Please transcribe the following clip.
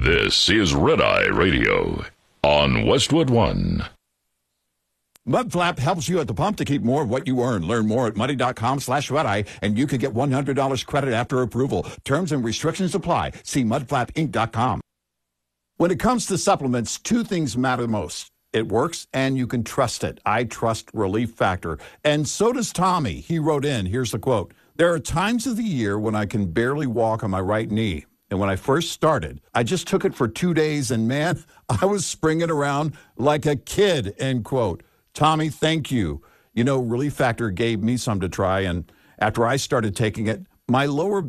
This is Red Eye Radio on Westwood One. Mudflap helps you at the pump to keep more of what you earn. Learn more at muddy.com/redeye, and you can get $100 credit after approval. Terms and restrictions apply. See mudflapinc.com. When it comes to supplements, two things matter most. It works, and you can trust it. I trust Relief Factor. And so does Tommy. He wrote in, here's the quote: "There are times of the year when I can barely walk on my right knee. And when I first started, I just took it for 2 days, and man, I was springing around like a kid," end quote. Tommy, thank you. You know, Relief Factor gave me some to try, and after I started taking it, my lower